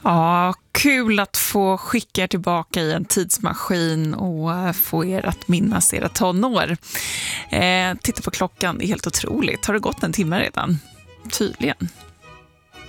Ja, kul att få skicka er tillbaka i en tidsmaskin och få er att minnas era tonår. Titta på klockan, det är helt otroligt. Har det gått en timme redan? Tydligen.